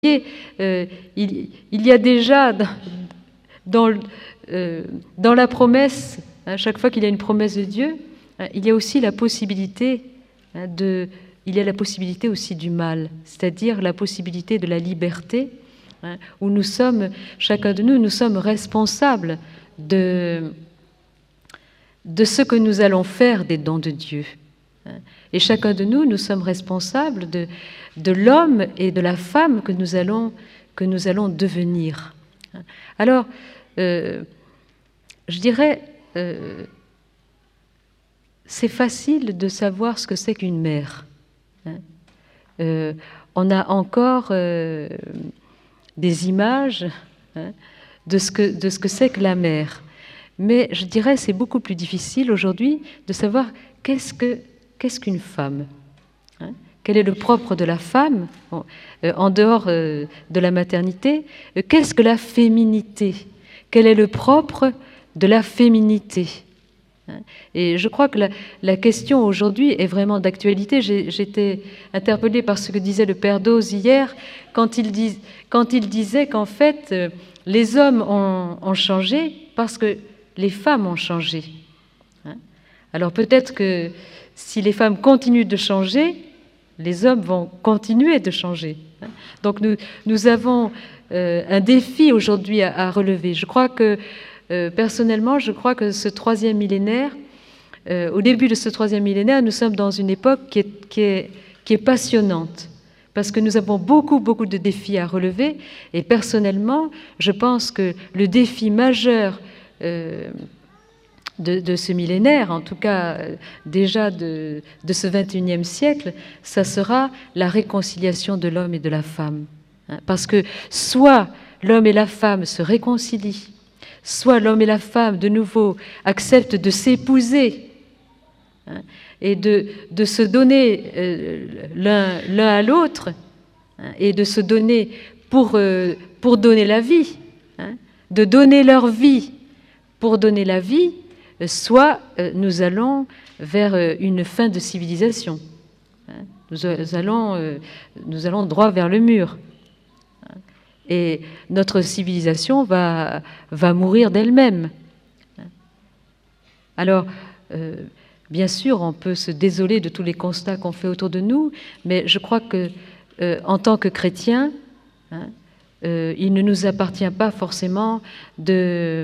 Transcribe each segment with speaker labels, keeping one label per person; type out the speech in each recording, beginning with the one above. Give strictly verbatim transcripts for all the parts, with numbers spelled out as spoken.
Speaker 1: euh, il, il y a déjà dans, dans, euh, dans la promesse, à chaque fois qu'il y a une promesse de Dieu, hein, il y a aussi la possibilité hein, de, il y a la possibilité aussi du mal, c'est-à-dire la possibilité de la liberté, hein, où nous sommes, chacun de nous, nous sommes responsables de, de ce que nous allons faire des dons de Dieu. Et chacun de nous, nous sommes responsables de, de l'homme et de la femme que nous allons, que nous allons devenir. Alors, euh, je dirais, euh, c'est facile de savoir ce que c'est qu'une mère. Euh, on a encore euh, des images hein, de ce que, de ce que c'est que la mère. Mais je dirais c'est beaucoup plus difficile aujourd'hui de savoir qu'est-ce que Qu'est-ce qu'une femme hein? Quel est le propre de la femme bon, euh, en dehors euh, de la maternité euh, Qu'est-ce que la féminité? Quel est le propre de la féminité hein? Et je crois que la, la question aujourd'hui est vraiment d'actualité. J'ai, j'étais interpellée par ce que disait le père Dose hier, quand il, dis, quand il disait qu'en fait, euh, les hommes ont, ont changé parce que les femmes ont changé. Hein? Alors peut-être que si les femmes continuent de changer, les hommes vont continuer de changer. Donc nous, nous avons euh, un défi aujourd'hui à, à relever. Je crois que, euh, personnellement, je crois que ce troisième millénaire, euh, au début de ce troisième millénaire, nous sommes dans une époque qui est, qui est, qui est passionnante, parce que nous avons beaucoup, beaucoup de défis à relever. Et personnellement, je pense que le défi majeur euh, De, de ce millénaire, en tout cas déjà de, de ce vingt et unième siècle, ça sera la réconciliation de l'homme et de la femme. Parce que soit l'homme et la femme se réconcilient, soit l'homme et la femme de nouveau acceptent de s'épouser hein, et de, de se donner euh, l'un, l'un à l'autre hein, et de se donner pour, euh, pour donner la vie, hein, de donner leur vie pour donner la vie, soit nous allons vers une fin de civilisation. Nous allons, nous allons droit vers le mur. Et notre civilisation va, va mourir d'elle-même. Alors, euh, bien sûr, on peut se désoler de tous les constats qu'on fait autour de nous, mais je crois que, euh, en tant que chrétiens, hein, euh, il ne nous appartient pas forcément de...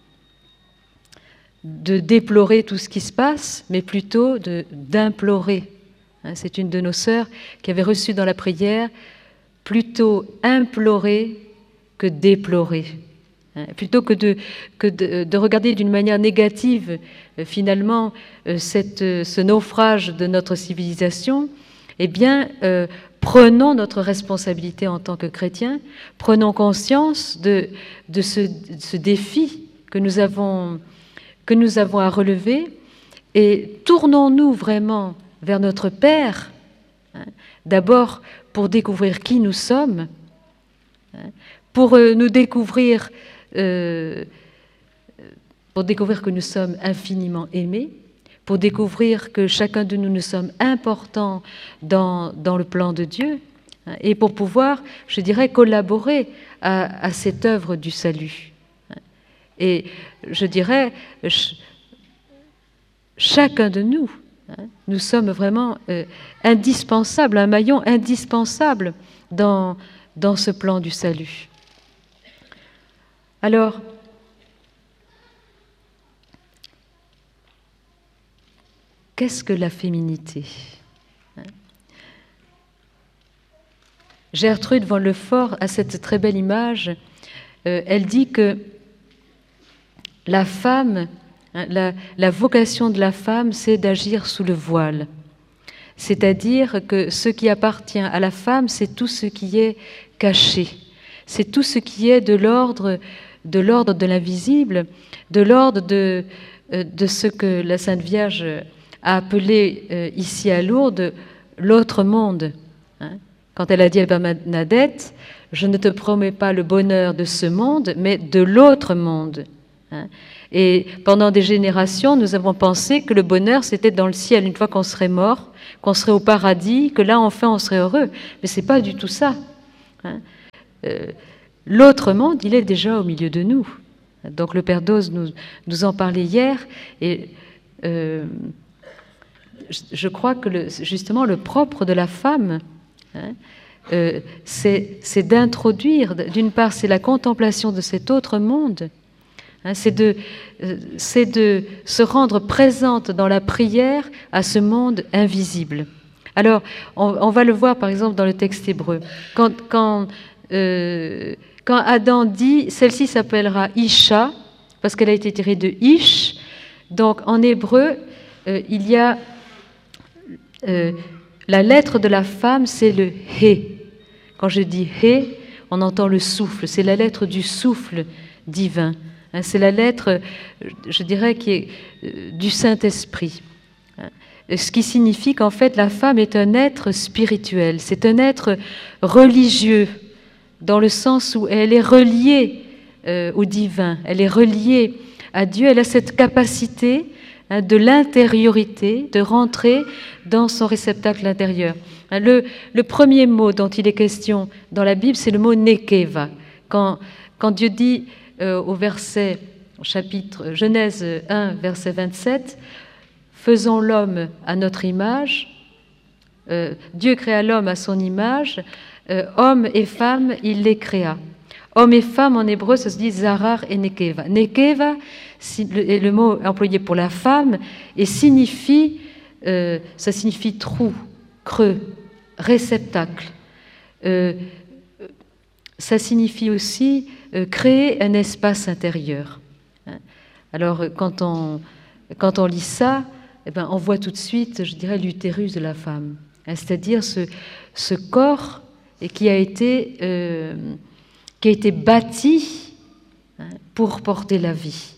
Speaker 1: de déplorer tout ce qui se passe, mais plutôt de, d'implorer. C'est une de nos sœurs qui avait reçu dans la prière plutôt implorer que déplorer. Plutôt que de, que de, de regarder d'une manière négative, finalement, cette, ce naufrage de notre civilisation, eh bien, euh, prenons notre responsabilité en tant que chrétiens, prenons conscience de, de, ce, de ce défi que nous avons que nous avons à relever et tournons-nous vraiment vers notre Père, hein, d'abord pour découvrir qui nous sommes, hein, pour euh, nous découvrir, euh, pour découvrir que nous sommes infiniment aimés, pour découvrir que chacun de nous, nous sommes importants dans, dans le plan de Dieu, hein, et pour pouvoir, je dirais, collaborer à, à cette œuvre du salut. Et je dirais, ch- chacun de nous, hein, nous sommes vraiment euh, indispensables, un maillon indispensable dans, dans ce plan du salut. Alors, qu'est-ce que la féminité ? Gertrude Van Lefort a cette très belle image. Euh, elle dit que la femme, la, la vocation de la femme, c'est d'agir sous le voile. C'est-à-dire que ce qui appartient à la femme, c'est tout ce qui est caché. C'est tout ce qui est de l'ordre de, l'ordre de l'invisible, de l'ordre de, de ce que la Sainte Vierge a appelé ici à Lourdes l'autre monde. Quand elle a dit à Bernadette, « Je ne te promets pas le bonheur de ce monde, mais de l'autre monde. » Et pendant des générations, nous avons pensé que le bonheur, c'était dans le ciel, une fois qu'on serait mort, qu'on serait au paradis, que là, enfin, on serait heureux. Mais ce n'est pas du tout ça. euh, l'autre monde, il est déjà au milieu de nous. Donc le Père Doz nous, nous en parlait hier, et euh, je crois que le, justement le propre de la femme, hein, euh, c'est, c'est d'introduire, d'une part c'est la contemplation de cet autre monde, hein, c'est, de, euh, c'est de se rendre présente dans la prière à ce monde invisible. Alors on, on va le voir par exemple dans le texte hébreu, quand, quand, euh, quand Adam dit « celle-ci s'appellera Isha », parce qu'elle a été tirée de Ish, donc en hébreu, euh, il y a euh, la lettre de la femme, c'est le He. Quand je dis He, on entend le souffle, c'est la lettre du souffle divin. Hein, c'est la lettre, je dirais, qui est euh, du Saint-Esprit. Hein, ce qui signifie qu'en fait, la femme est un être spirituel, c'est un être religieux, dans le sens où elle est reliée Euh, au divin, elle est reliée à Dieu, elle a cette capacité hein, de l'intériorité, de rentrer dans son réceptacle intérieur. Hein, le, le premier mot dont il est question dans la Bible, c'est le mot nekeva. Quand, quand Dieu dit euh, au verset, chapitre Genèse un, verset vingt-sept, « Faisons l'homme à notre image », euh, Dieu créa l'homme à son image, euh, homme et femme, il les créa. Hommes et femmes, en hébreu, ça se dit zarar et nekeva. Nekeva est le mot employé pour la femme et signifie, euh, ça signifie trou, creux, réceptacle. Euh, ça signifie aussi euh, créer un espace intérieur. Alors, quand on, quand on lit ça, eh ben, on voit tout de suite, je dirais, l'utérus de la femme. C'est-à-dire ce, ce corps qui a été... Euh, qui a été bâti pour porter la vie.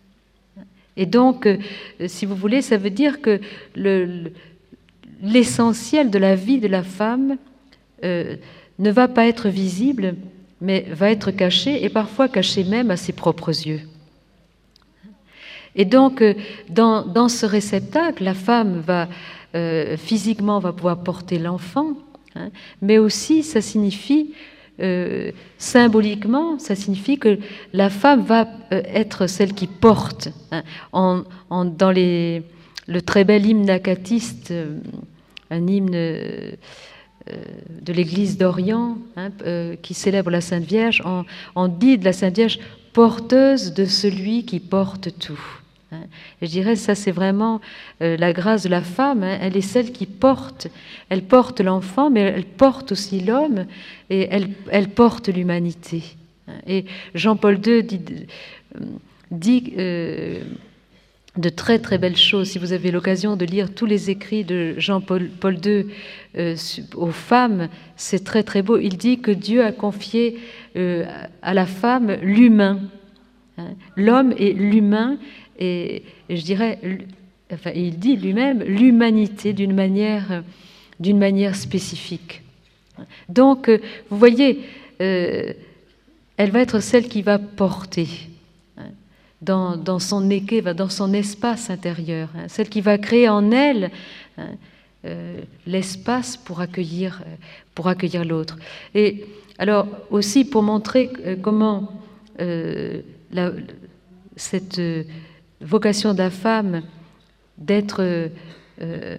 Speaker 1: Et donc, si vous voulez, ça veut dire que le, l'essentiel de la vie de la femme euh, ne va pas être visible, mais va être caché, et parfois caché même à ses propres yeux. Et donc, dans, dans ce réceptacle, la femme va euh, physiquement va pouvoir porter l'enfant, hein, mais aussi ça signifie Euh, symboliquement, ça signifie que la femme va euh, être celle qui porte. Hein. En, en, dans les, le très bel hymne nakatiste, euh, un hymne euh, de l'Église d'Orient, hein, euh, qui célèbre la Sainte Vierge, on, on dit de la Sainte Vierge porteuse de celui qui porte tout. Hein. Et je dirais, ça c'est vraiment euh, la grâce de la femme, hein. Elle est celle qui porte, elle porte l'enfant, mais elle porte aussi l'homme, et elle, elle porte l'humanité. Et Jean-Paul deux dit, dit euh, de très très belles choses. Si vous avez l'occasion de lire tous les écrits de Jean-Paul Paul deux euh, aux femmes, c'est très très beau. Il dit que Dieu a confié euh, à la femme l'humain. Hein. L'homme et l'humain, et, et je dirais, enfin, il dit lui-même l'humanité d'une manière, d'une manière spécifique. Donc, vous voyez, euh, elle va être celle qui va porter hein, dans, dans son équé, dans son espace intérieur, hein, celle qui va créer en elle hein, euh, l'espace pour accueillir, pour accueillir l'autre. Et alors aussi pour montrer euh, comment euh, la, cette euh, vocation de la femme d'être euh,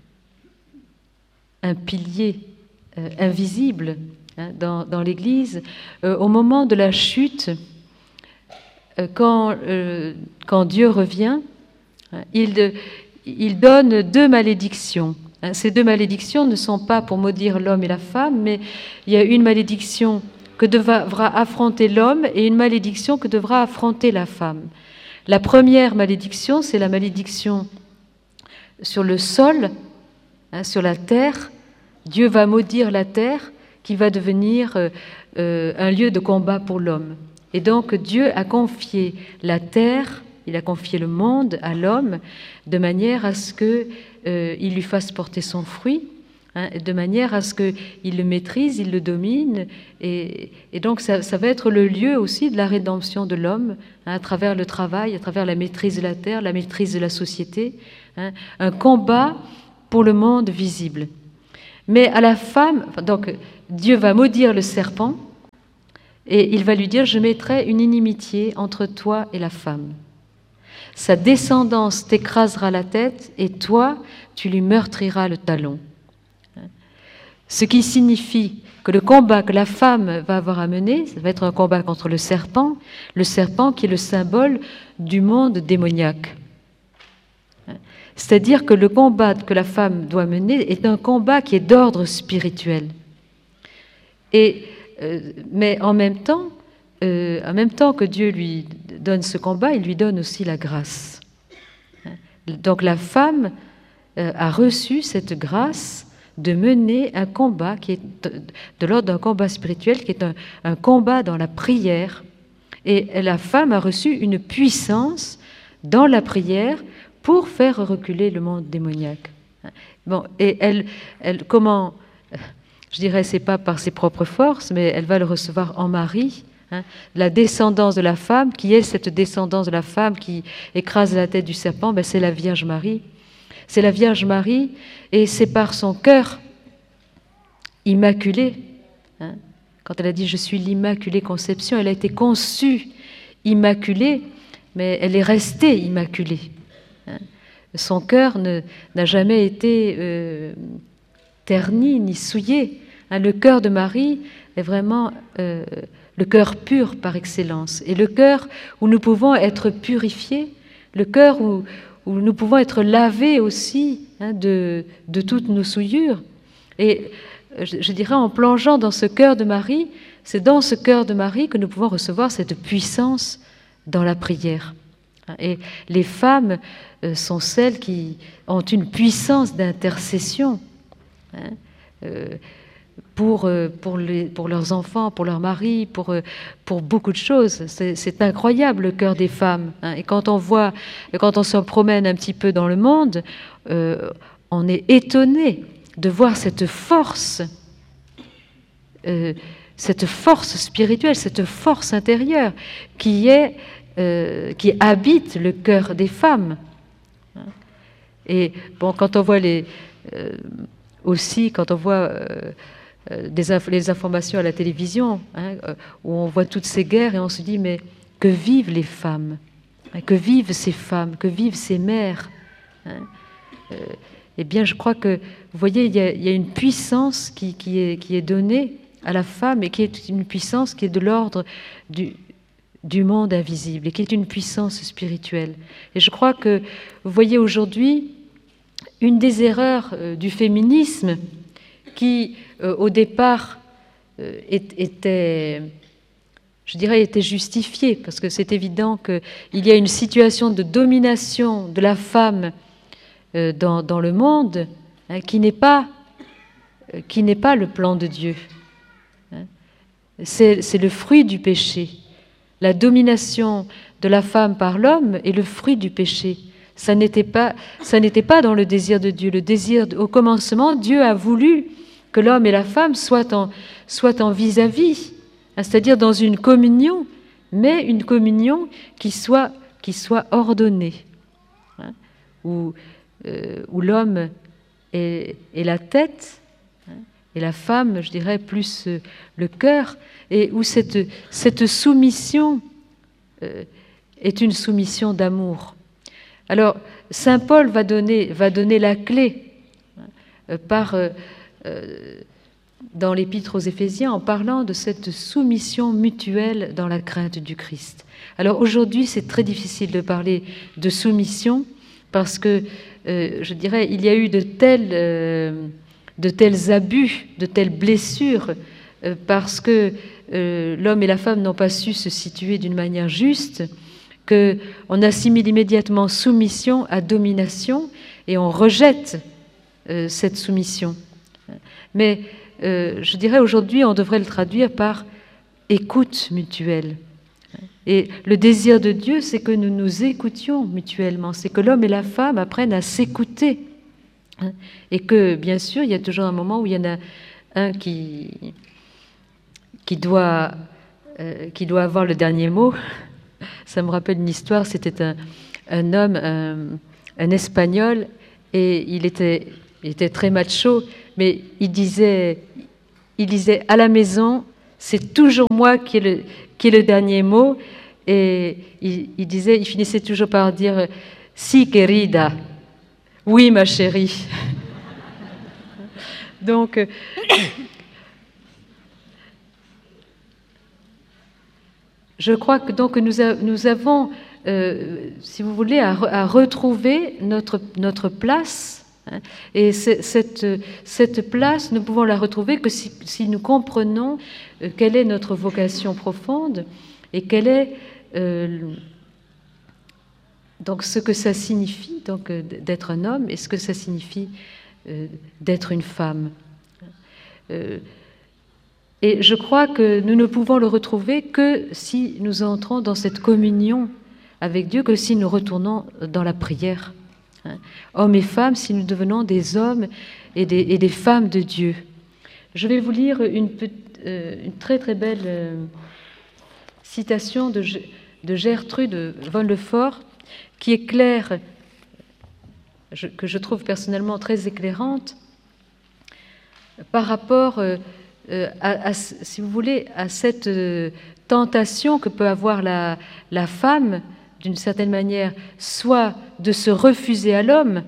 Speaker 1: un pilier euh, invisible hein, dans, dans l'Église, euh, au moment de la chute, euh, quand, euh, quand Dieu revient, hein, il, de, il donne deux malédictions. Hein, ces deux malédictions ne sont pas pour maudire l'homme et la femme, mais il y a une malédiction que devra affronter l'homme et une malédiction que devra affronter la femme. La première malédiction, c'est la malédiction sur le sol, hein, sur la terre. Dieu va maudire la terre qui va devenir euh, euh, un lieu de combat pour l'homme. Et donc Dieu a confié la terre, il a confié le monde à l'homme de manière à ce qu'il euh, lui fasse porter son fruit, hein, de manière à ce qu'il le maîtrise, il le domine. Et, et donc ça, ça va être le lieu aussi de la rédemption de l'homme, hein, à travers le travail, à travers la maîtrise de la terre, la maîtrise de la société, hein, un combat pour le monde visible. Mais à la femme, donc Dieu va maudire le serpent, Et il va lui dire, je mettrai une inimitié entre toi et la femme. Sa descendance t'écrasera la tête et toi, tu lui meurtriras le talon. Ce qui signifie que le combat que la femme va avoir à mener, ça va être un combat contre le serpent, le serpent qui est le symbole du monde démoniaque. C'est-à-dire que le combat que la femme doit mener est un combat qui est d'ordre spirituel. Et, euh, mais en même temps, euh, en même temps que Dieu lui donne ce combat, il lui donne aussi la grâce. Donc la femme euh, a reçu cette grâce de mener un combat qui est de l'ordre d'un combat spirituel, qui est un, un combat dans la prière. Et la femme a reçu une puissance dans la prière pour faire reculer le monde démoniaque. Bon, et elle, elle comment, je dirais, c'est pas par ses propres forces, mais elle va le recevoir en mari. Hein, la descendance de la femme, qui est cette descendance de la femme qui écrase la tête du serpent, ben c'est la Vierge Marie. C'est la Vierge Marie, et c'est par son cœur immaculé. Hein, quand elle a dit « Je suis l'Immaculée Conception », elle a été conçue immaculée, mais elle est restée immaculée. Hein, son cœur ne, n'a jamais été euh, terni ni souillé. Hein, le cœur de Marie est vraiment euh, le cœur pur par excellence, et le cœur où nous pouvons être purifiés, le cœur où où nous pouvons être lavés aussi hein, de, de toutes nos souillures. Et je, je dirais, en plongeant dans ce cœur de Marie, c'est dans ce cœur de Marie que nous pouvons recevoir cette puissance dans la prière. Et les femmes euh, sont celles qui ont une puissance d'intercession hein, euh, pour, euh, pour, les, pour leurs enfants, pour leurs maris, pour, euh, pour beaucoup de choses. C'est, c'est incroyable le cœur des femmes. Hein. Et quand on voit, quand on se promène un petit peu dans le monde, euh, on est étonné de voir cette force, euh, cette force spirituelle, cette force intérieure qui est, euh, qui habite le cœur des femmes. Et bon, quand on voit les, euh, aussi, quand on voit euh, Des inf- les informations à la télévision, hein, où on voit toutes ces guerres et on se dit mais que vivent les femmes, hein, que vivent ces femmes, que vivent ces mères. Hein. Euh, eh bien, je crois que, vous voyez, il y a, il y a une puissance qui, qui, est, qui est donnée à la femme et qui est une puissance qui est de l'ordre du, du monde invisible et qui est une puissance spirituelle. Et je crois que, vous voyez, aujourd'hui, une des erreurs euh, du féminisme qui Euh, au départ, euh, était, je dirais, était justifié, parce que c'est évident qu'il y a une situation de domination de la femme euh, dans, dans le monde hein, qui n'est pas, euh, qui n'est pas le plan de Dieu. Hein. C'est, c'est le fruit du péché. La domination de la femme par l'homme est le fruit du péché. Ça n'était pas, ça n'était pas dans le désir de Dieu. Le désir, au commencement, Dieu a voulu que l'homme et la femme soient en, soient en vis-à-vis, hein, c'est-à-dire dans une communion, mais une communion qui soit, qui soit ordonnée, hein, où, euh, où l'homme est, est la tête, hein, et la femme, je dirais, plus euh, le cœur, et où cette, cette soumission euh, est une soumission d'amour. Alors, saint Paul va donner, va donner la clé hein, par... Euh, Euh, dans l'Épître aux Éphésiens en parlant de cette soumission mutuelle dans la crainte du Christ. Alors aujourd'hui, c'est très difficile de parler de soumission parce que, euh, je dirais, il y a eu de tels, euh, de tels abus, de telles blessures euh, parce que euh, l'homme et la femme n'ont pas su se situer d'une manière juste, qu'on assimile immédiatement soumission à domination et on rejette euh, cette soumission. Mais euh, je dirais aujourd'hui, on devrait le traduire par écoute mutuelle. Et le désir de Dieu, c'est que nous nous écoutions mutuellement, c'est que l'homme et la femme apprennent à s'écouter. Et que, bien sûr, il y a toujours un moment où il y en a un qui, qui, doit, euh, qui doit avoir le dernier mot. Ça me rappelle une histoire, c'était un, un homme, un, un Espagnol, et il était, il était très macho, mais il disait, il disait à la maison, c'est toujours moi qui ai le, qui ai le dernier mot. Et il, il disait, il finissait toujours par dire « Si, querida », oui, ma chérie. Donc, euh, je crois que donc nous, a, nous avons, euh, si vous voulez, à, à retrouver notre, notre place. Hein, et cette, cette place, nous pouvons la retrouver que si, si nous comprenons euh, quelle est notre vocation profonde et quelle est euh, donc ce que ça signifie donc euh, d'être un homme et ce que ça signifie euh, d'être une femme. Euh, et je crois que nous ne pouvons le retrouver que si nous entrons dans cette communion avec Dieu, que si nous retournons dans la prière. Hein. Hommes et femmes, si nous devenons des hommes et des, et des femmes de Dieu. Je vais vous lire une, euh, une très très belle euh, citation de, de Gertrude von Lefort, qui est claire, je, que je trouve personnellement très éclairante, par rapport, euh, à, à, si vous voulez, à cette euh, tentation que peut avoir la, la femme, d'une certaine manière, soit de se refuser à l'homme,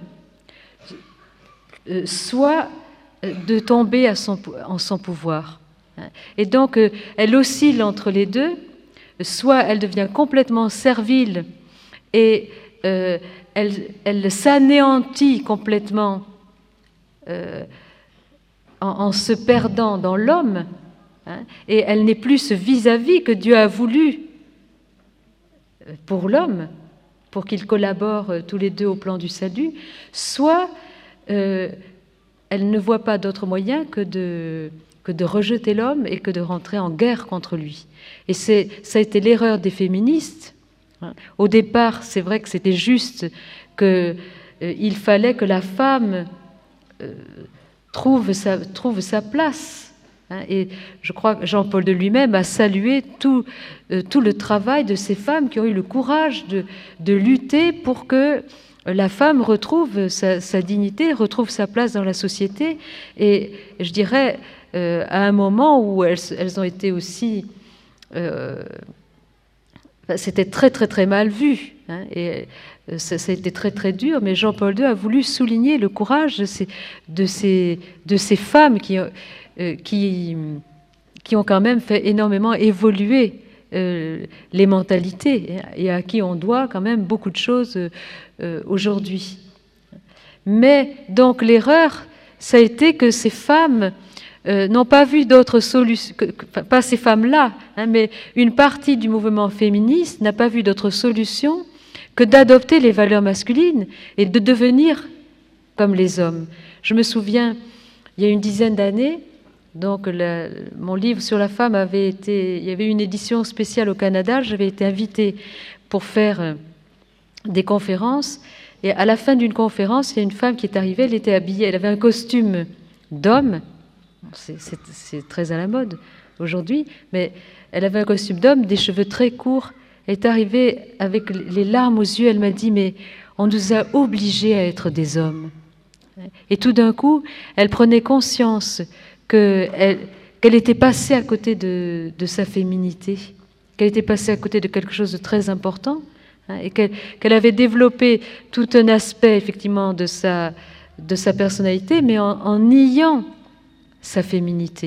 Speaker 1: euh, soit de tomber à son, en son pouvoir. Et donc, euh, elle oscille entre les deux, soit elle devient complètement servile et euh, elle, elle s'anéantit complètement euh, en, en se perdant dans l'homme, hein, et elle n'est plus ce vis-à-vis que Dieu a voulu pour l'homme, pour qu'ils collaborent tous les deux au plan du salut, soit euh, elle ne voit pas d'autre moyen que de, que de rejeter l'homme et que de rentrer en guerre contre lui. Et c'est, ça a été l'erreur des féministes. Au départ, c'est vrai que c'était juste qu'il euh, fallait que la femme euh, trouve, sa, trouve sa place. Hein, et je crois que Jean-Paul de lui-même a salué tout, euh, tout le travail de ces femmes qui ont eu le courage de, de lutter pour que la femme retrouve sa, sa dignité, retrouve sa place dans la société. Et je dirais, euh, à un moment où elles, elles ont été aussi... Euh, c'était très très très mal vu, hein, et ça, ça a été très très dur, mais Jean-Paul deux a voulu souligner le courage de ces, de ces, de ces femmes qui, euh, qui, qui ont quand même fait énormément évoluer euh, les mentalités et à qui on doit quand même beaucoup de choses euh, aujourd'hui. Mais donc l'erreur, ça a été que ces femmes Euh, n'ont pas vu d'autres solutions, que, que, pas ces femmes-là, hein, mais une partie du mouvement féministe n'a pas vu d'autre solution que d'adopter les valeurs masculines et de devenir comme les hommes. Je me souviens, il y a une dizaine d'années, donc la, mon livre sur la femme avait été, il y avait une édition spéciale au Canada, j'avais été invitée pour faire euh, des conférences, et à la fin d'une conférence, il y a une femme qui est arrivée, elle était habillée, elle avait un costume d'homme. C'est, c'est, c'est très à la mode aujourd'hui, mais elle avait un costume d'homme, des cheveux très courts. Elle est arrivée avec les larmes aux yeux. Elle m'a dit, mais on nous a obligés à être des hommes. Et tout d'un coup, elle prenait conscience qu'elle, qu'elle était passée à côté de, de sa féminité, qu'elle était passée à côté de quelque chose de très important, hein, et qu'elle, qu'elle avait développé tout un aspect, effectivement, de sa, de sa personnalité, mais en, en niant sa féminité.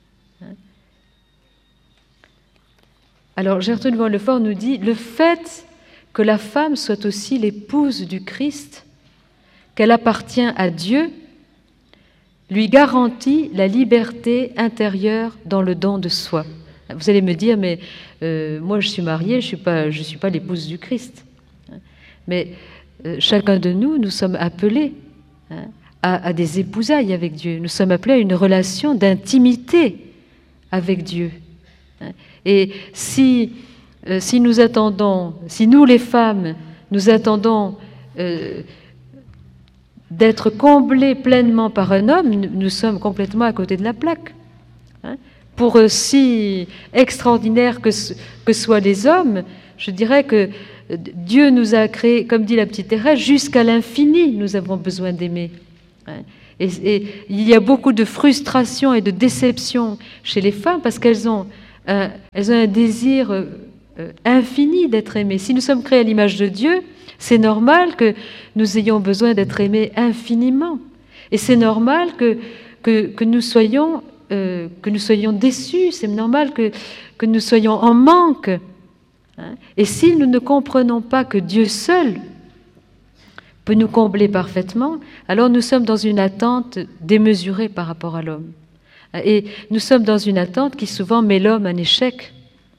Speaker 1: Alors Gertrude von Lefort nous dit, le fait que la femme soit aussi l'épouse du Christ, qu'elle appartient à Dieu, lui garantit la liberté intérieure dans le don de soi. Vous allez me dire, mais euh, moi je suis mariée, je ne suis pas, je suis pas l'épouse du Christ. Mais euh, chacun de nous, nous sommes appelés, hein, à, à des épousailles avec Dieu. Nous sommes appelés à une relation d'intimité avec Dieu. Et si, euh, si nous attendons, si nous les femmes, nous attendons euh, d'être comblés pleinement par un homme, nous, nous sommes complètement à côté de la plaque. Hein? Pour euh, si extraordinaire que, que soient les hommes, je dirais que Dieu nous a créés, comme dit la petite Thérèse, jusqu'à l'infini, nous avons besoin d'aimer. Hein? Et, et il y a beaucoup de frustration et de déception chez les femmes parce qu'elles ont un, elles ont un désir euh, infini d'être aimées. Si nous sommes créés à l'image de Dieu, c'est normal que nous ayons besoin d'être aimés infiniment. Et c'est normal que, que, que, nous soyons, euh, que nous soyons déçus, c'est normal que, que nous soyons en manque. Hein. Et si nous ne comprenons pas que Dieu seul peut nous combler parfaitement, alors nous sommes dans une attente démesurée par rapport à l'homme. Et nous sommes dans une attente qui souvent met l'homme en échec.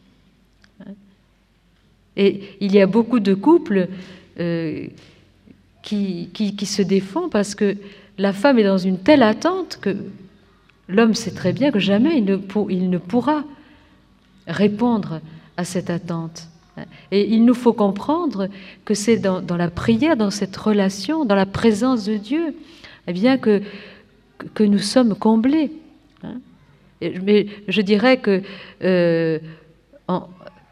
Speaker 1: Et il y a beaucoup de couples euh, qui, qui, qui se défont parce que la femme est dans une telle attente que l'homme sait très bien que jamais il ne, pour, il ne pourra répondre à cette attente. Et il nous faut comprendre que c'est dans, dans la prière, dans cette relation, dans la présence de Dieu, eh bien que, que nous sommes comblés. Mais je dirais que, euh, en,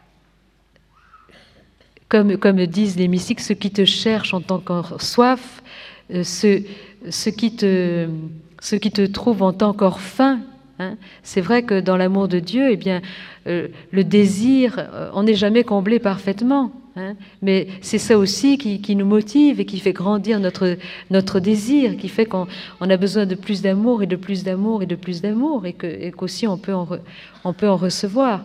Speaker 1: comme, comme disent les mystiques, ceux qui te cherchent ont encore soif, euh, ceux, ceux, qui te, ceux qui te trouvent ont encore faim. Hein. C'est vrai que dans l'amour de Dieu, eh bien, euh, le désir, euh, on n'est jamais comblé parfaitement. Hein. Mais c'est ça aussi qui, qui nous motive et qui fait grandir notre, notre désir, qui fait qu'on on a besoin de plus d'amour et de plus d'amour et de plus d'amour et, que, et qu'aussi on peut, en re, on peut en recevoir.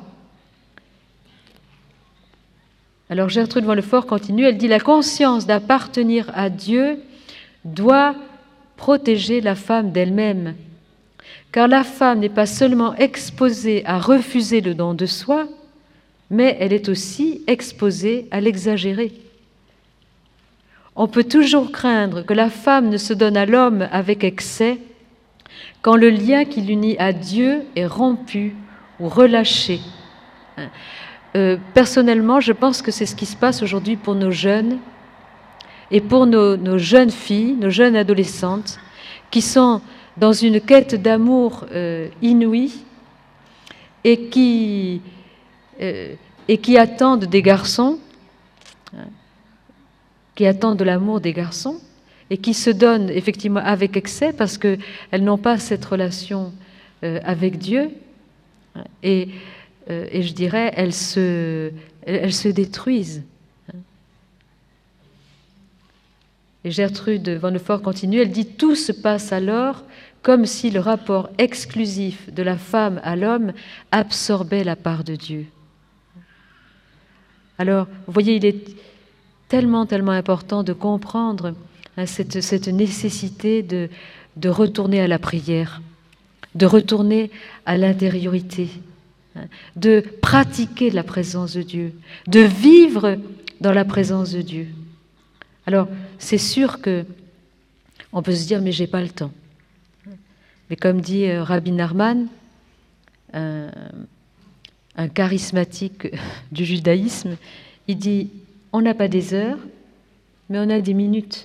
Speaker 1: Alors Gertrude Van Le Fort continue, elle dit « La conscience d'appartenir à Dieu doit protéger la femme d'elle-même. Car la femme n'est pas seulement exposée à refuser le don de soi, mais elle est aussi exposée à l'exagérer. On peut toujours craindre que la femme ne se donne à l'homme avec excès quand le lien qui l'unit à Dieu est rompu ou relâché. Euh, personnellement, je pense que c'est ce qui se passe aujourd'hui pour nos jeunes et pour nos, nos jeunes filles, nos jeunes adolescentes, qui sont dans une quête d'amour euh, inouïe et qui, euh, et qui attendent des garçons, hein, qui attendent de l'amour des garçons et qui se donnent effectivement avec excès parce qu'elles n'ont pas cette relation euh, avec Dieu. Et, euh, et je dirais, elles se, elles se détruisent. Et Gertrude Van Le Fort continue, elle dit « Tout se passe alors comme si le rapport exclusif de la femme à l'homme absorbait la part de Dieu. » Alors, vous voyez, il est tellement, tellement important de comprendre hein, cette, cette nécessité de, de retourner à la prière, de retourner à l'intériorité, hein, de pratiquer la présence de Dieu, de vivre dans la présence de Dieu. Alors, c'est sûr que on peut se dire, mais j'ai pas le temps. Mais comme dit euh, Rabbi Nachman, un, un charismatique du judaïsme, il dit, on n'a pas des heures, mais on a des minutes.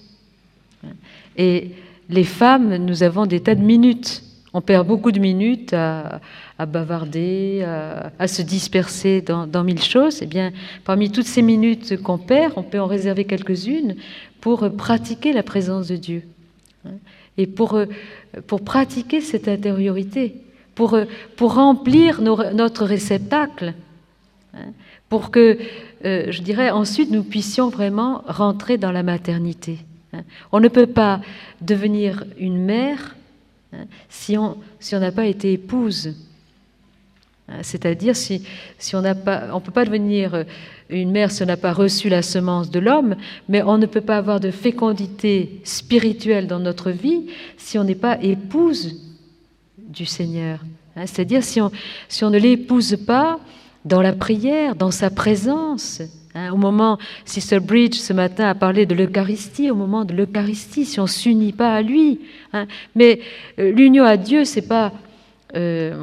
Speaker 1: Et les femmes, nous avons des tas de minutes. On perd beaucoup de minutes à, à bavarder, à, à se disperser dans, dans mille choses. Eh bien, parmi toutes ces minutes qu'on perd, on peut en réserver quelques-unes pour pratiquer la présence de Dieu. Et pour, pour pratiquer cette intériorité, pour, pour remplir nos, notre réceptacle, pour que, euh, je dirais, ensuite nous puissions vraiment rentrer dans la maternité. On ne peut pas devenir une mère si on si on n'a pas été épouse. C'est-à-dire si, si on n'a pas, on ne peut pas devenir une mère si on n'a pas reçu la semence de l'homme, mais on ne peut pas avoir de fécondité spirituelle dans notre vie si on n'est pas épouse du Seigneur. C'est-à-dire si on, si on ne l'épouse pas dans la prière, dans sa présence. Hein, au moment, Sister Bridge ce matin a parlé de l'Eucharistie, au moment de l'Eucharistie, si on ne s'unit pas à lui. Hein, mais euh, l'union à Dieu, c'est pas... Euh,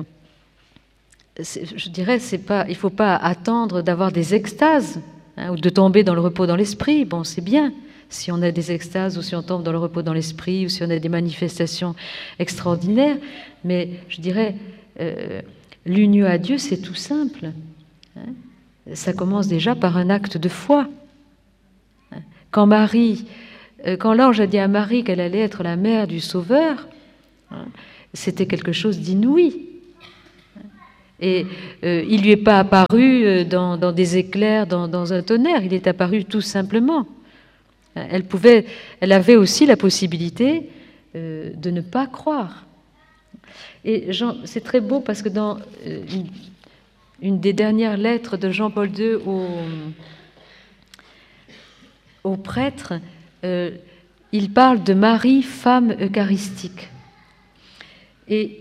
Speaker 1: je dirais, c'est pas, il ne faut pas attendre d'avoir des extases hein, ou de tomber dans le repos dans l'esprit. Bon, c'est bien si on a des extases ou si on tombe dans le repos dans l'esprit ou si on a des manifestations extraordinaires. Mais je dirais, euh, l'union à Dieu, c'est tout simple. Hein. Ça commence déjà par un acte de foi. Quand Marie, euh, quand l'ange a dit à Marie qu'elle allait être la mère du Sauveur, C'était quelque chose d'inouï. Et euh, il ne lui est pas apparu dans, dans des éclairs, dans, dans un tonnerre, il est apparu tout simplement. Elle pouvait, elle avait aussi la possibilité euh, de ne pas croire. Et Jean, c'est très beau parce que dans euh, une, une des dernières lettres de Jean-Paul deux au, au prêtre, euh, il parle de Marie, femme eucharistique. Et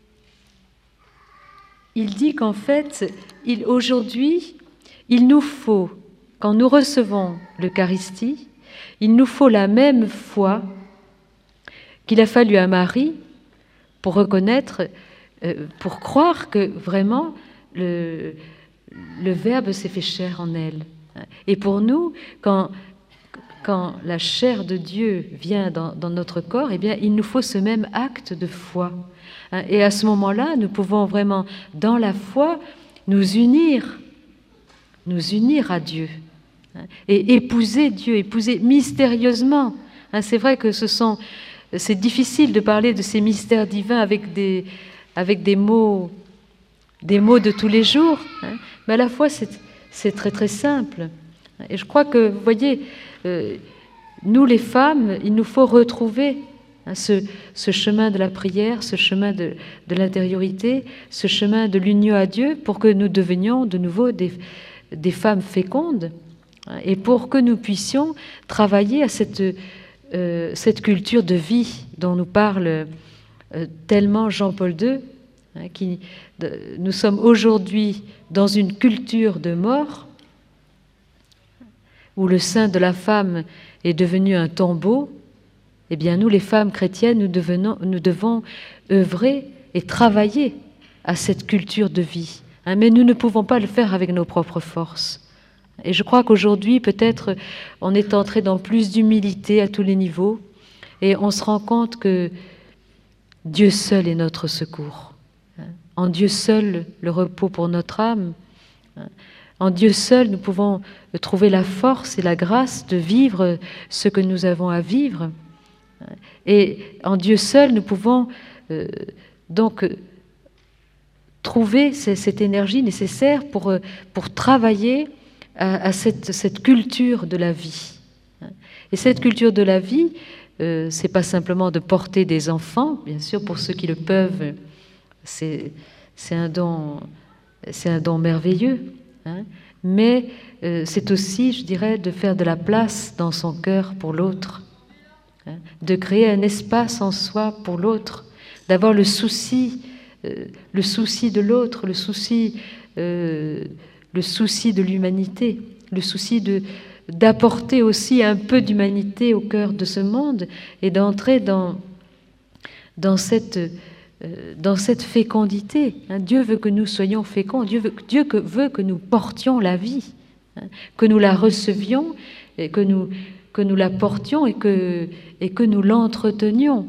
Speaker 1: il dit qu'en fait, il, aujourd'hui, il nous faut, quand nous recevons l'Eucharistie, il nous faut la même foi qu'il a fallu à Marie pour reconnaître, euh, pour croire que vraiment le, le Verbe s'est fait chair en elle. Et pour nous, quand, quand la chair de Dieu vient dans, dans notre corps, eh bien, il nous faut ce même acte de foi. Et à ce moment-là, nous pouvons vraiment, dans la foi, nous unir, nous unir à Dieu. Et épouser Dieu, épouser mystérieusement. C'est vrai que ce sont, c'est difficile de parler de ces mystères divins avec des, avec des mots, des mots de tous les jours. Mais à la fois, c'est, c'est très très simple. Et je crois que, vous voyez, euh, nous les femmes, il nous faut retrouver ce, ce chemin de la prière, ce chemin de, de l'intériorité, ce chemin de l'union à Dieu, pour que nous devenions de nouveau des, des femmes fécondes. Et pour que nous puissions travailler à cette, euh, cette culture de vie dont nous parle euh, tellement Jean-Paul deux, hein, qui, de, nous sommes aujourd'hui dans une culture de mort, où le sein de la femme est devenu un tombeau. Eh bien, nous, les femmes chrétiennes, nous, devenons, nous devons œuvrer et travailler à cette culture de vie. Hein, mais nous ne pouvons pas le faire avec nos propres forces. Et je crois qu'aujourd'hui, peut-être, on est entré dans plus d'humilité à tous les niveaux et on se rend compte que Dieu seul est notre secours. En Dieu seul, le repos pour notre âme. En Dieu seul, nous pouvons trouver la force et la grâce de vivre ce que nous avons à vivre. Et en Dieu seul, nous pouvons euh, donc trouver cette énergie nécessaire pour, pour travailler à, à cette, cette culture de la vie. Et cette culture de la vie, euh, c'est pas simplement de porter des enfants, bien sûr, pour ceux qui le peuvent, c'est, c'est un don, c'est un don merveilleux, hein, mais euh, c'est aussi, je dirais, de faire de la place dans son cœur pour l'autre, hein, de créer un espace en soi pour l'autre, d'avoir le souci, euh, le souci de l'autre, le souci... Euh, le souci de l'humanité, le souci de, d'apporter aussi un peu d'humanité au cœur de ce monde et d'entrer dans, dans, cette, euh, dans cette fécondité. Hein, Dieu veut que nous soyons féconds, Dieu veut, Dieu que, veut que nous portions la vie, hein, que nous la recevions, et que, nous, que nous la portions et que, et que nous l'entretenions.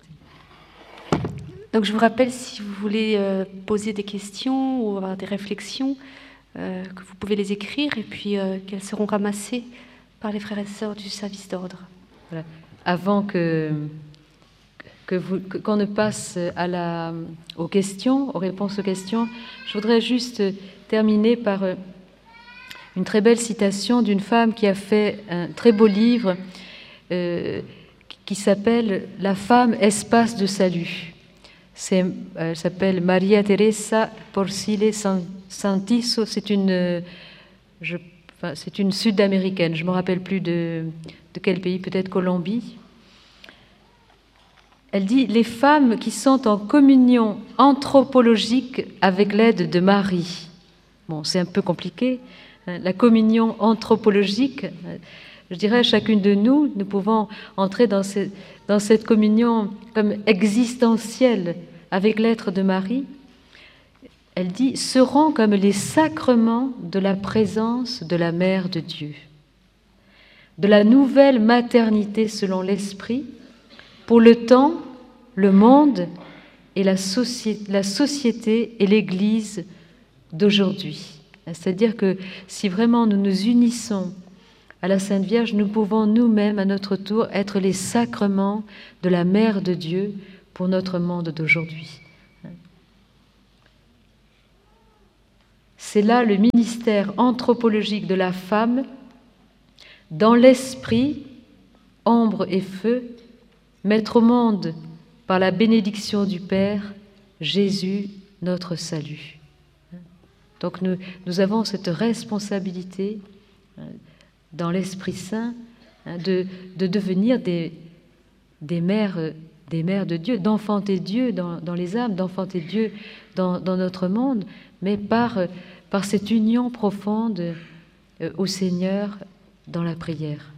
Speaker 2: Donc je vous rappelle, si vous voulez euh, poser des questions ou avoir des réflexions, Euh, que vous pouvez les écrire et puis euh, qu'elles seront ramassées par les frères et sœurs du service d'ordre.
Speaker 1: Voilà. Avant que, que vous, que, qu'on ne passe à la, aux questions, aux réponses aux questions, je voudrais juste terminer par une très belle citation d'une femme qui a fait un très beau livre euh, qui s'appelle « La femme, espace de salut ». C'est, elle s'appelle Maria Teresa Porcile Santiso. C'est une, je, enfin, c'est une sud-américaine. Je ne me rappelle plus de, de quel pays, peut-être Colombie. Elle dit « Les femmes qui sont en communion anthropologique avec l'aide de Marie ». Bon, c'est un peu compliqué. La communion anthropologique, je dirais à chacune de nous, nous pouvons entrer dans, ce, dans cette communion comme existentielle avec l'être de Marie. Elle dit « seront comme les sacrements de la présence de la Mère de Dieu, de la nouvelle maternité selon l'Esprit, pour le temps, le monde et la, soci- la société et l'Église d'aujourd'hui. » C'est-à-dire que si vraiment nous nous unissons à la Sainte Vierge, nous pouvons nous-mêmes, à notre tour, être les sacrements de la Mère de Dieu pour notre monde d'aujourd'hui. C'est là le ministère anthropologique de la femme, dans l'esprit, ombre et feu, mettre au monde, par la bénédiction du Père, Jésus, notre salut. Donc nous, nous avons cette responsabilité dans l'Esprit Saint de, de devenir des, des, mères, des mères de Dieu, d'enfanter Dieu dans, dans les âmes, d'enfanter Dieu dans, dans notre monde, mais par, par cette union profonde au Seigneur dans la prière.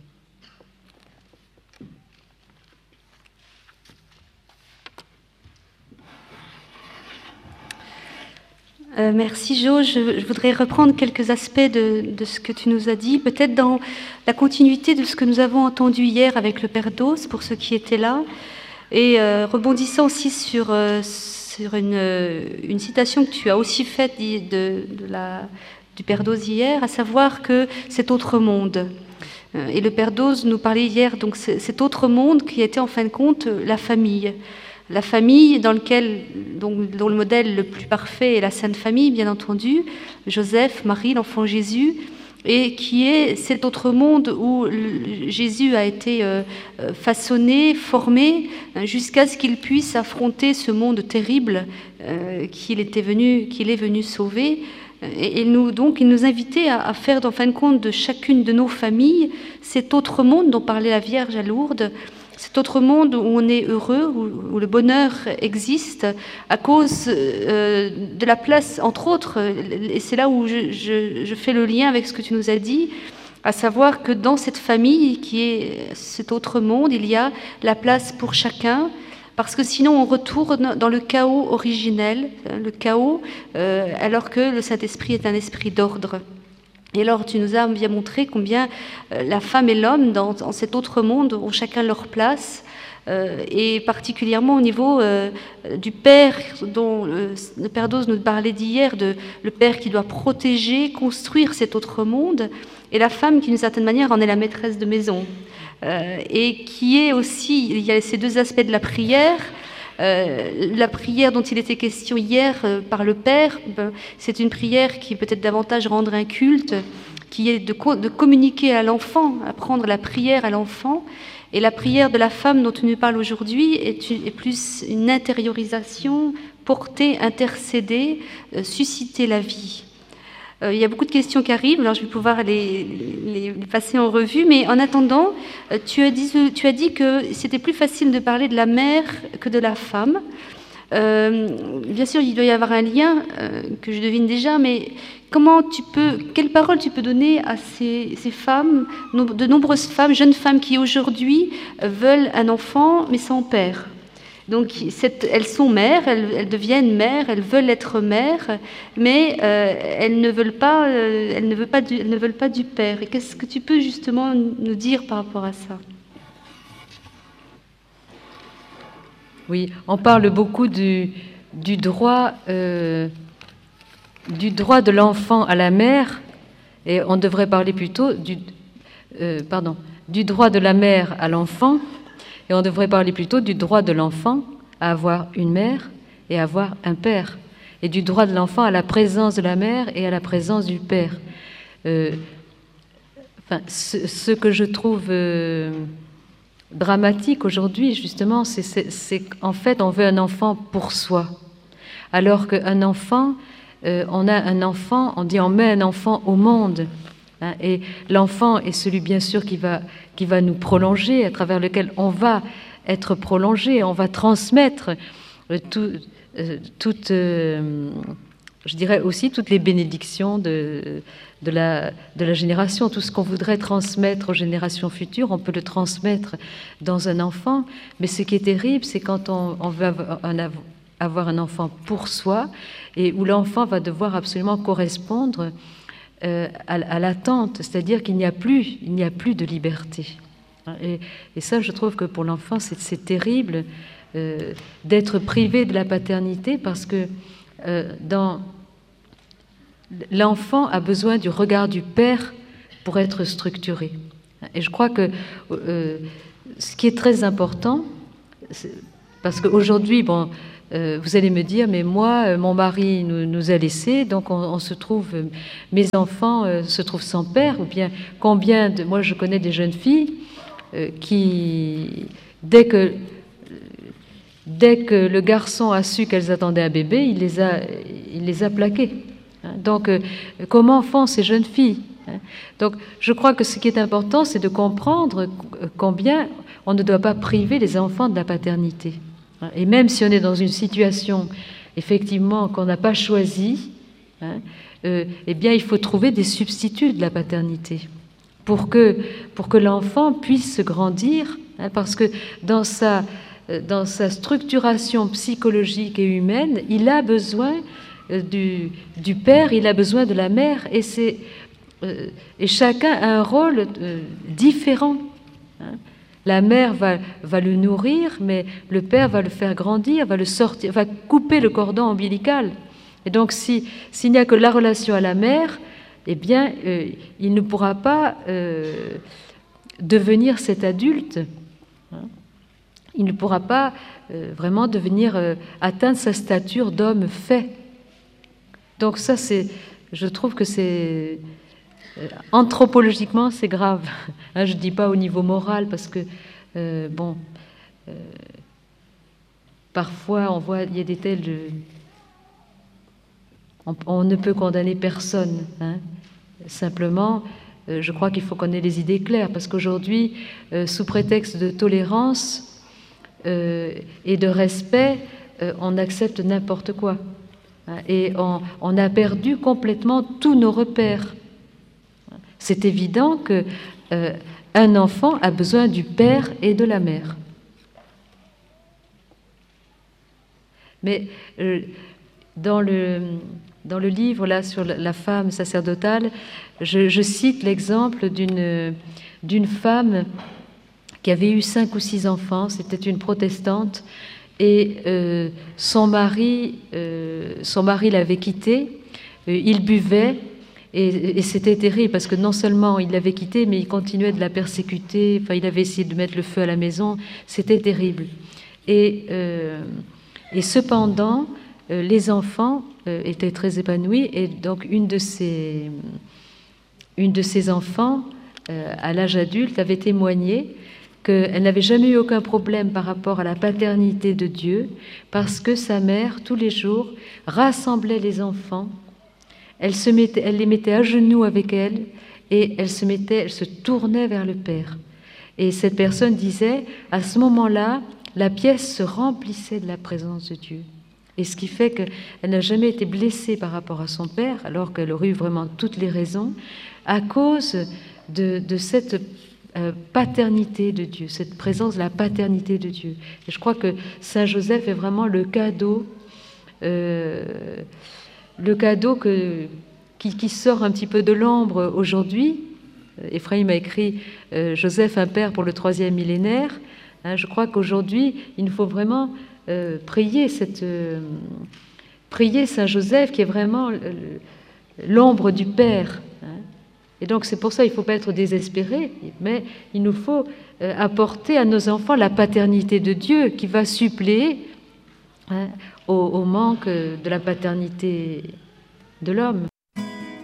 Speaker 2: Euh, merci Jo. Je, je voudrais reprendre quelques aspects de, de ce que tu nous as dit, peut-être dans la continuité de ce que nous avons entendu hier avec le Père Dos, pour ceux qui étaient là, et euh, rebondissant aussi sur, euh, sur une, une citation que tu as aussi faite de, de la, du Père Dos hier, à savoir que cet autre monde. Et le Père Dos nous parlait hier, donc cet autre monde qui était en fin de compte la famille. La famille dans lequel, donc, dont le modèle le plus parfait est la Sainte Famille, bien entendu, Joseph, Marie, l'enfant Jésus, et qui est cet autre monde où Jésus a été euh, façonné, formé, jusqu'à ce qu'il puisse affronter ce monde terrible euh, qu'il était venu, qu'il est venu sauver. Et, et nous, donc, il nous invitait à, à faire, en fin de compte, de chacune de nos familles, cet autre monde dont parlait la Vierge à Lourdes, cet autre monde où on est heureux, où, où le bonheur existe, à cause euh, de la place, entre autres, et c'est là où je, je, je fais le lien avec ce que tu nous as dit, à savoir que dans cette famille qui est cet autre monde, il y a la place pour chacun, parce que sinon on retourne dans le chaos originel, le chaos, euh, alors que le Saint-Esprit est un esprit d'ordre. Et alors, tu nous as bien montré combien euh, la femme et l'homme, dans, dans cet autre monde, ont chacun leur place, euh, et particulièrement au niveau euh, du Père, dont euh, le Père Dos nous parlait d'hier, de le Père qui doit protéger, construire cet autre monde, et la femme qui, d'une certaine manière, en est la maîtresse de maison, euh, et qui est aussi, il y a ces deux aspects de la prière. Euh, la prière dont il était question hier euh, par le Père, ben, c'est une prière qui peut-être davantage rendre un culte, qui est de, co- de communiquer à l'enfant, apprendre la prière à l'enfant. Et la prière de la femme dont tu nous parles aujourd'hui est, une, est plus une intériorisation, porter, intercéder, euh, susciter la vie. Euh, il y a beaucoup de questions qui arrivent, alors je vais pouvoir les, les, les passer en revue, mais en attendant, euh, tu, as dit, tu as dit que c'était plus facile de parler de la mère que de la femme. Euh, bien sûr, il doit y avoir un lien euh, que je devine déjà, mais comment tu peux, quelle parole tu peux donner à ces, ces femmes, de nombreuses femmes, jeunes femmes qui aujourd'hui veulent un enfant mais sans père? Donc, cette, elles sont mères, elles, elles deviennent mères, elles veulent être mères, mais euh, elles ne veulent pas, euh, elles ne veulent pas du, elles ne veulent pas du père. Et qu'est-ce que tu peux justement nous dire par rapport à ça?
Speaker 1: Oui, on parle beaucoup du, du droit, euh, du droit de l'enfant à la mère, et on devrait parler plutôt du, euh, pardon, du droit de la mère à l'enfant. Et on devrait parler plutôt du droit de l'enfant à avoir une mère et à avoir un père, et du droit de l'enfant à la présence de la mère et à la présence du père. Euh, enfin, ce, ce que je trouve euh, dramatique aujourd'hui, justement, c'est qu'en fait, on veut un enfant pour soi, alors qu'un enfant, euh, on a un enfant, on dit on met un enfant au monde. Hein, et l'enfant est celui, bien sûr, qui va, qui va nous prolonger, à travers lequel on va être prolongé, on va transmettre euh, tout, euh, toute, euh, je dirais aussi toutes les bénédictions de, de, la, de la génération. Tout ce qu'on voudrait transmettre aux générations futures, on peut le transmettre dans un enfant. Mais ce qui est terrible, c'est quand on, on veut avoir un, avoir un enfant pour soi, et où l'enfant va devoir absolument correspondre Euh, à, à l'attente, c'est-à-dire qu'il n'y a plus, il n'y a plus de liberté. Et, et ça, je trouve que pour l'enfant, c'est terrible euh, d'être privé de la paternité, parce que euh, dans l'enfant a besoin du regard du père pour être structuré. Et je crois que euh, ce qui est très important, Parce qu'aujourd'hui, bon, euh, vous allez me dire, mais moi, euh, mon mari nous, nous a laissés, donc on, on se trouve, euh, mes enfants euh, se trouvent sans père, ou bien combien de... Moi, je connais des jeunes filles euh, qui, dès que, dès que le garçon a su qu'elles attendaient un bébé, il les a, il les a plaquées. Hein. Donc, euh, comment font ces jeunes filles? Hein? Donc, je crois que ce qui est important, c'est de comprendre combien on ne doit pas priver les enfants de la paternité. Et même si on est dans une situation, effectivement, qu'on n'a pas choisie, hein, euh, eh bien, il faut trouver des substituts de la paternité pour que, pour que l'enfant puisse se grandir, hein, parce que dans sa, dans sa structuration psychologique et humaine, il a besoin du, du père, il a besoin de la mère, et, c'est, euh, et chacun a un rôle euh, différent. Hein. La mère va, va le nourrir, mais le père va le faire grandir, va le sortir, va couper le cordon ombilical. Et donc, si, s'il n'y a que la relation à la mère, eh bien, euh, il ne pourra pas euh, devenir cet adulte. Hein. Il ne pourra pas euh, vraiment devenir, euh, atteindre sa stature d'homme fait. Donc ça, c'est, je trouve que c'est... Euh, anthropologiquement, c'est grave. Hein, je ne dis pas au niveau moral, parce que, euh, bon, euh, parfois, on voit, il y a des tels... De, on, on ne peut condamner personne. Hein. Simplement, euh, je crois qu'il faut qu'on ait les idées claires, parce qu'aujourd'hui, euh, sous prétexte de tolérance euh, et de respect, euh, on accepte n'importe quoi. Hein, et on, on a perdu complètement tous nos repères. C'est évident que euh, un enfant a besoin du père et de la mère. Mais euh, dans, le, dans le livre là sur la femme sacerdotale, je, je cite l'exemple d'une, d'une femme qui avait eu cinq ou six enfants. C'était une protestante, et euh, son mari, euh, son mari l'avait quittée. Euh, il buvait. Et, et c'était terrible, parce que non seulement il l'avait quittée, mais il continuait de la persécuter. Enfin, il avait essayé de mettre le feu à la maison. C'était terrible. Et, euh, et cependant, euh, les enfants euh, étaient très épanouis. Et donc, une de ses, une de ses enfants, euh, à l'âge adulte, avait témoigné qu'elle n'avait jamais eu aucun problème par rapport à la paternité de Dieu, parce que sa mère, tous les jours, rassemblait les enfants. Elle, se mettait, elle les mettait à genoux avec elle, et elle se, mettait, elle se tournait vers le Père. Et cette personne disait, à ce moment-là, la pièce se remplissait de la présence de Dieu. Et ce qui fait qu'elle n'a jamais été blessée par rapport à son Père, alors qu'elle aurait eu vraiment toutes les raisons, à cause de, de cette euh, paternité de Dieu, cette présence de la paternité de Dieu. Et je crois que Saint Joseph est vraiment le cadeau... Euh, le cadeau que, qui, qui sort un petit peu de l'ombre aujourd'hui. Ephraim a écrit euh, « Joseph, un père pour le troisième millénaire ». Hein, je crois qu'aujourd'hui, il nous faut vraiment euh, prier, cette, euh, prier Saint Joseph, qui est vraiment l'ombre du Père. Hein. Et donc, c'est pour ça qu'il ne faut pas être désespéré, mais il nous faut euh, apporter à nos enfants la paternité de Dieu, qui va suppléer hein, au, au manque de la paternité de l'homme.